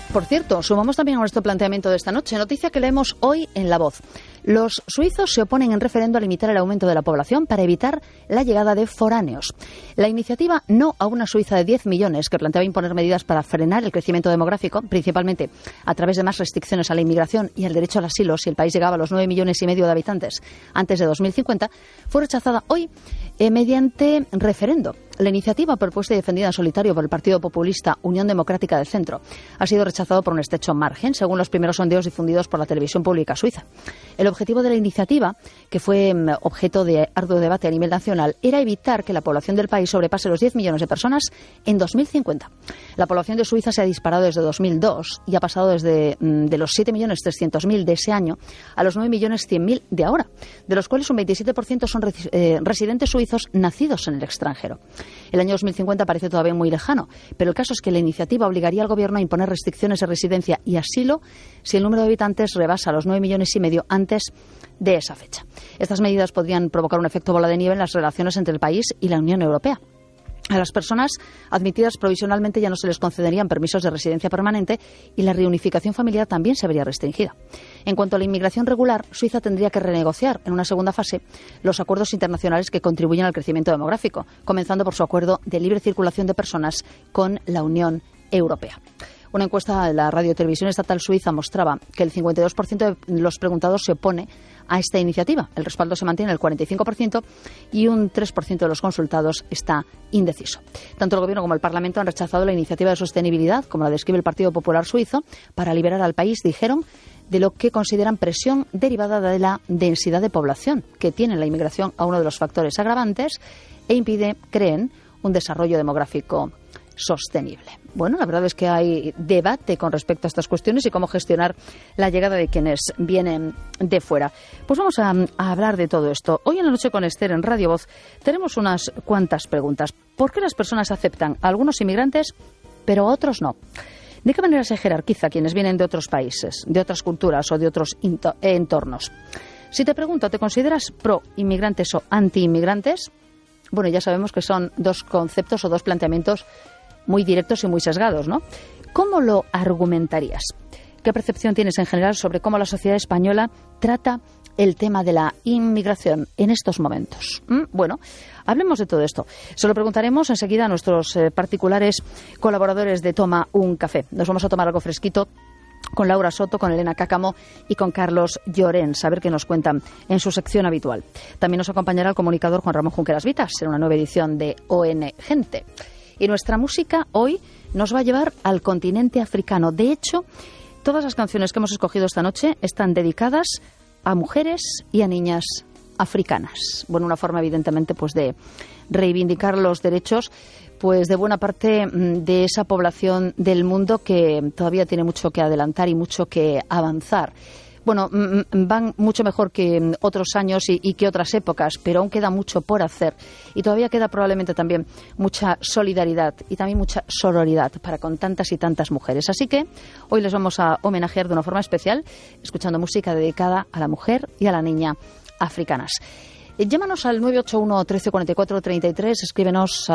Por cierto, sumamos también a nuestro planteamiento de esta noche, noticia que leemos hoy en La Voz. Los suizos se oponen en referendo a limitar el aumento de la población para evitar la llegada de foráneos. La iniciativa No a una Suiza de 10 millones, que planteaba imponer medidas para frenar el crecimiento demográfico, principalmente a través de más restricciones a la inmigración y el derecho al asilo si el país llegaba a los 9,5 millones de habitantes antes de 2050, fue rechazada hoy mediante referendo. La iniciativa, propuesta y defendida en solitario por el partido populista Unión Democrática del Centro, ha sido rechazado por un estrecho margen, según los primeros sondeos difundidos por la televisión pública suiza. El objetivo de la iniciativa, que fue objeto de arduo debate a nivel nacional, era evitar que la población del país sobrepase los 10 millones de personas en 2050. La población de Suiza se ha disparado desde 2002 y ha pasado desde de los 7.300.000 de ese año a los 9.100.000 de ahora, de los cuales un 27% son residentes suizos nacidos en el extranjero. El año 2050 parece todavía muy lejano, pero el caso es que la iniciativa obligaría al gobierno a imponer restricciones de residencia y asilo si el número de habitantes rebasa los 9,5 millones antes de esa fecha. Estas medidas podrían provocar un efecto bola de nieve en las relaciones entre el país y la Unión Europea. A las personas admitidas provisionalmente ya no se les concederían permisos de residencia permanente y la reunificación familiar también se vería restringida. En cuanto a la inmigración regular, Suiza tendría que renegociar en una segunda fase los acuerdos internacionales que contribuyen al crecimiento demográfico, comenzando por su acuerdo de libre circulación de personas con la Unión Europea. Una encuesta de la Radio Televisión Estatal Suiza mostraba que el 52% de los preguntados se opone a esta iniciativa. El respaldo se mantiene en el 45% y un 3% de los consultados está indeciso. Tanto el Gobierno como el Parlamento han rechazado la iniciativa de sostenibilidad, como la describe el Partido Popular Suizo, para liberar al país, dijeron, de lo que consideran presión derivada de la densidad de población que tiene la inmigración a uno de los factores agravantes e impide, creen, un desarrollo demográfico sostenible. Bueno, la verdad es que hay debate con respecto a estas cuestiones y cómo gestionar la llegada de quienes vienen de fuera. Pues vamos a hablar de todo esto. Hoy en la noche con Esther en Radio Voz tenemos unas cuantas preguntas. ¿Por qué las personas aceptan a algunos inmigrantes pero a otros no? ¿De qué manera se jerarquiza a quienes vienen de otros países, de otras culturas o de otros entornos? Si te pregunto, ¿te consideras pro-inmigrantes o anti-inmigrantes? Bueno, ya sabemos que son dos conceptos o dos planteamientos muy directos y muy sesgados, ¿no? ¿Cómo lo argumentarías? ¿Qué percepción tienes en general sobre cómo la sociedad española trata el tema de la inmigración en estos momentos? Bueno, hablemos de todo esto. Se lo preguntaremos enseguida a nuestros particulares colaboradores de Toma un Café. Nos vamos a tomar algo fresquito con Laura Soto, con Elena Cácamo y con Carlos Llorens, a ver qué nos cuentan en su sección habitual. También nos acompañará el comunicador Juan Ramón Junqueras Vitas en una nueva edición de ON Gente. Y nuestra música hoy nos va a llevar al continente africano. De hecho, todas las canciones que hemos escogido esta noche están dedicadas a mujeres y a niñas africanas. Bueno, una forma evidentemente pues de reivindicar los derechos pues de buena parte de esa población del mundo que todavía tiene mucho que adelantar y mucho que avanzar. Bueno, van mucho mejor que otros años y que otras épocas, pero aún queda mucho por hacer. Y todavía queda probablemente también mucha solidaridad y también mucha sororidad para con tantas y tantas mujeres. Así que hoy les vamos a homenajear de una forma especial, escuchando música dedicada a la mujer y a la niña africanas. Llámanos al 981 13 44 33, escríbenos a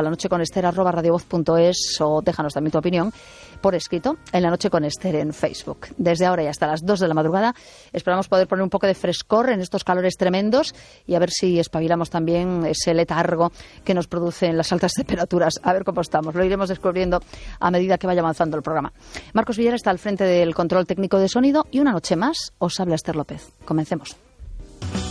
lanocheconester@radiovoz.es o déjanos también tu opinión por escrito en La Noche con Esther en Facebook. Desde ahora y hasta las 2 de la madrugada esperamos poder poner un poco de frescor en estos calores tremendos y a ver si espabilamos también ese letargo que nos producen las altas temperaturas. A ver cómo estamos. Lo iremos descubriendo a medida que vaya avanzando el programa. Marcos Villera está al frente del control técnico de sonido y una noche más os habla Esther López. Comencemos.